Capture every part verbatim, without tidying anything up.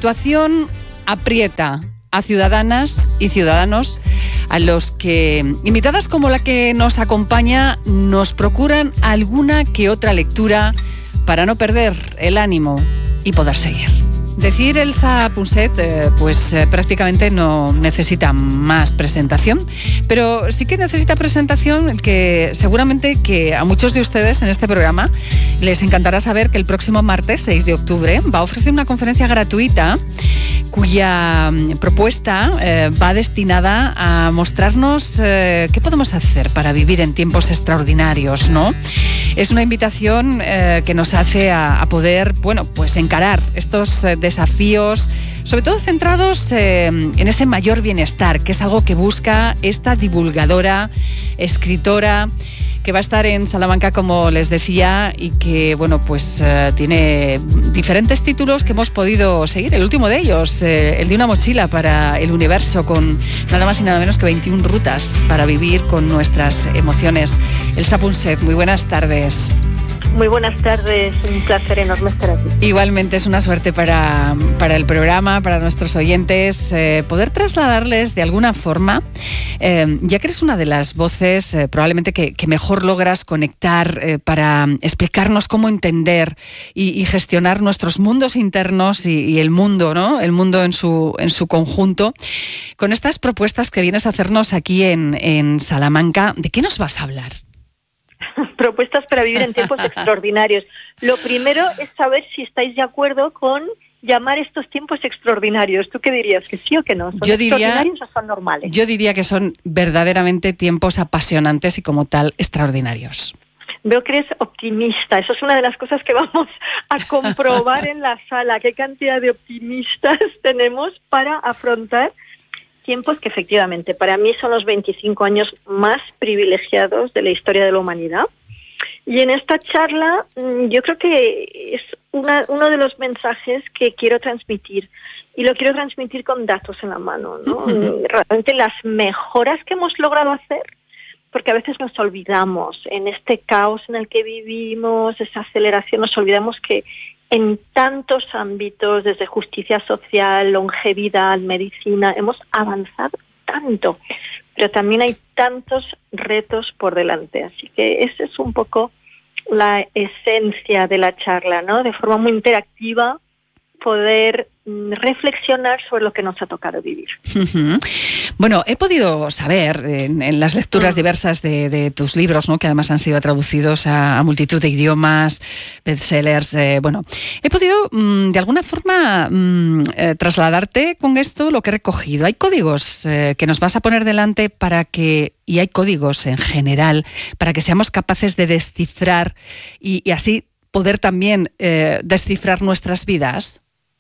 situación aprieta a ciudadanas y ciudadanos a los que, invitadas como la que nos acompaña, nos procuran alguna que otra lectura para no perder el ánimo y poder seguir. Decir Elsa Punset, eh, pues eh, prácticamente no necesita más presentación, pero sí que necesita presentación el que seguramente que a muchos de ustedes en este programa les encantará saber que el próximo martes seis de octubre va a ofrecer una conferencia gratuita cuya propuesta eh, va destinada a mostrarnos eh, qué podemos hacer para vivir en tiempos extraordinarios, ¿no? Es una invitación eh, que nos hace a, a poder, bueno, pues encarar estos eh, desafíos, sobre todo centrados eh, en ese mayor bienestar, que es algo que busca esta divulgadora, escritora, que va a estar en Salamanca, como les decía, y que, bueno, pues eh, tiene diferentes títulos que hemos podido seguir. El último de ellos, eh, el de una mochila para el universo, con nada más y nada menos que veintiuna rutas para vivir con nuestras emociones. Elsa Punset, muy buenas tardes. Muy buenas tardes, un placer enorme estar aquí. Igualmente es una suerte para, para el programa, para nuestros oyentes, eh, poder trasladarles de alguna forma, eh, ya que eres una de las voces eh, probablemente que, que mejor logras conectar eh, para explicarnos cómo entender y, y gestionar nuestros mundos internos y, y el mundo, ¿no? El mundo en su, en su conjunto. Con estas propuestas que vienes a hacernos aquí en, en Salamanca, ¿de qué nos vas a hablar? Propuestas para vivir en tiempos extraordinarios. Lo primero es saber si estáis de acuerdo con llamar estos tiempos extraordinarios. ¿Tú qué dirías? ¿Que sí o que no? ¿Son yo diría, extraordinarios o son normales? Yo diría que son verdaderamente tiempos apasionantes y como tal extraordinarios. Veo que eres optimista. Eso es una de las cosas que vamos a comprobar en la sala. ¿Qué cantidad de optimistas tenemos para afrontar tiempos que efectivamente para mí son los veinticinco años más privilegiados de la historia de la humanidad? Y en esta charla yo creo que es una, uno de los mensajes que quiero transmitir, y lo quiero transmitir con datos en la mano, ¿no? Uh-huh. Realmente las mejoras que hemos logrado hacer, porque a veces nos olvidamos en este caos en el que vivimos, esa aceleración, nos olvidamos que en tantos ámbitos, desde justicia social, longevidad, medicina, hemos avanzado tanto, pero también hay tantos retos por delante. Así que esa es un poco la esencia de la charla, ¿no? De forma muy interactiva, poder reflexionar sobre lo que nos ha tocado vivir. Uh-huh. Bueno, he podido saber en, en las lecturas diversas de, de tus libros, ¿no? Que además han sido traducidos a, a multitud de idiomas, bestsellers, eh, bueno, he podido mmm, de alguna forma mmm, eh, trasladarte con esto lo que he recogido. Hay códigos eh, que nos vas a poner delante para que, y hay códigos en general, para que seamos capaces de descifrar y, y así poder también eh, descifrar nuestras vidas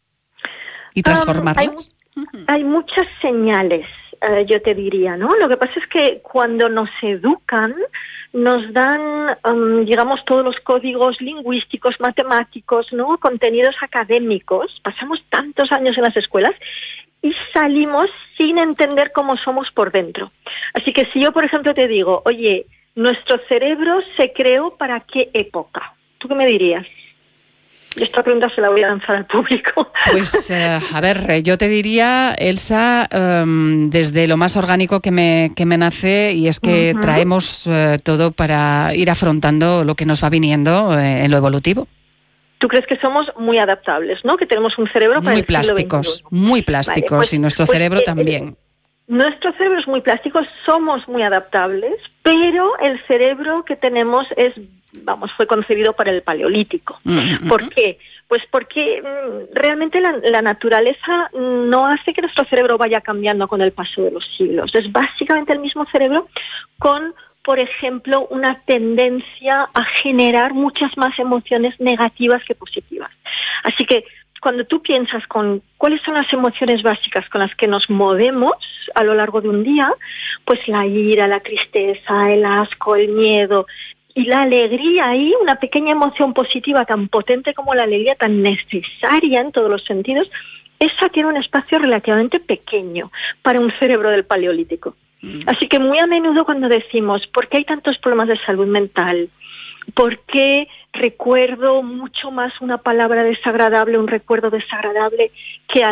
y transformarlas. Um, hay, hay muchas señales, uh, yo te diría, ¿no? Lo que pasa es que cuando nos educan, nos dan, um, digamos, todos los códigos lingüísticos, matemáticos, ¿no? Contenidos académicos. Pasamos tantos años en las escuelas y salimos sin entender cómo somos por dentro. Así que si yo, por ejemplo, te digo, oye, nuestro cerebro se creó ¿para qué época? ¿Tú qué me dirías? Esta pregunta se la voy a lanzar al público. Pues, eh, a ver, yo te diría, Elsa, um, desde lo más orgánico que me, que me nace, y es que uh-huh. traemos uh, todo para ir afrontando lo que nos va viniendo eh, en lo evolutivo. ¿Tú crees que somos muy adaptables, ¿no? Que tenemos un cerebro para muy el plásticos, siglo veintiuno. Muy plásticos, vale, pues, y nuestro pues, cerebro eh, también. Nuestro cerebro es muy plástico, somos muy adaptables, pero el cerebro que tenemos es, vamos, fue concebido para el Paleolítico. Uh-huh. ¿Por qué? Pues porque mm, realmente la, la naturaleza no hace que nuestro cerebro vaya cambiando con el paso de los siglos. Es básicamente el mismo cerebro con, por ejemplo, una tendencia a generar muchas más emociones negativas que positivas. Así que cuando tú piensas con cuáles son las emociones básicas con las que nos movemos a lo largo de un día, pues la ira, la tristeza, el asco, el miedo y la alegría, ahí una pequeña emoción positiva tan potente como la alegría, tan necesaria en todos los sentidos, esa tiene un espacio relativamente pequeño para un cerebro del Paleolítico. Así que muy a menudo cuando decimos, ¿por qué hay tantos problemas de salud mental? ¿Por qué recuerdo mucho más una palabra desagradable, un recuerdo desagradable que